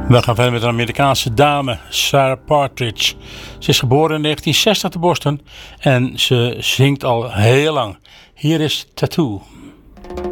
We gaan verder met een Amerikaanse dame, Sarah Partridge. Ze is geboren in 1960 te Boston en ze zingt al heel lang. Hier is Tattoo.